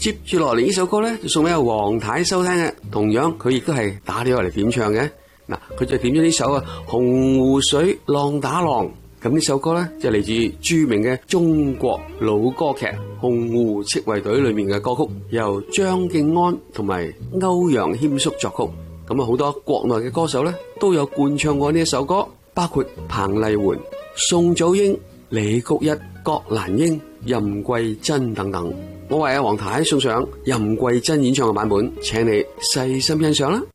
接住落嚟呢首歌咧，就送俾阿黃太收聽嘅，同樣佢亦都係打電話嚟點唱嘅。嗱，佢就點咗呢首啊《洪湖水浪打浪》。咁呢首歌咧就嚟自著名嘅中國老歌劇《洪湖赤衛隊》裏面嘅歌曲，由張敬安同埋歐陽謙叔作曲。咁啊，好多國內嘅歌手咧都有灌唱過呢一首歌，包括彭麗媛、宋祖英、李谷一、郭蘭英、任桂珍等等。我為阿黃太送上任桂珍演唱嘅版本，請你細心欣賞啦。